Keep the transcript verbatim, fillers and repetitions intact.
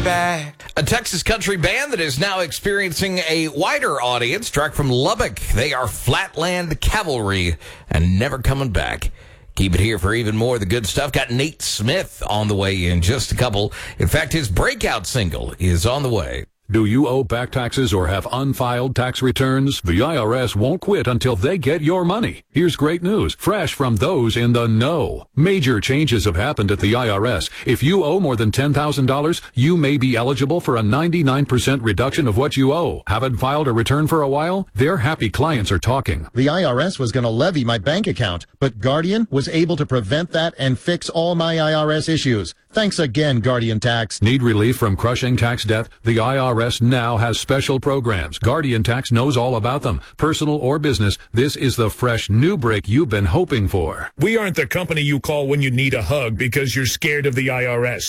back. A Texas country band that is now experiencing a wider audience, direct from Lubbock. They are Flatland Cavalry and never coming back. Keep it here for even more of the good stuff. Got Nate Smith on the way in just a couple. In fact, his breakout single is on the way. Do you owe back taxes or have unfiled tax returns? The I R S won't quit until they get your money. Here's great news, fresh from those in the know. Major changes have happened at the I R S. If you owe more than ten thousand dollars, you may be eligible for a ninety-nine percent reduction of what you owe. Haven't filed a return for a while? Their happy clients are talking. The I R S was going to levy my bank account, but Guardian was able to prevent that and fix all my I R S issues. Thanks again, Guardian Tax. Need relief from crushing tax debt? The I R S now has special programs. Guardian Tax knows all about them. Personal or business, this is the fresh new break you've been hoping for. We aren't the company you call when you need a hug because you're scared of the I R S.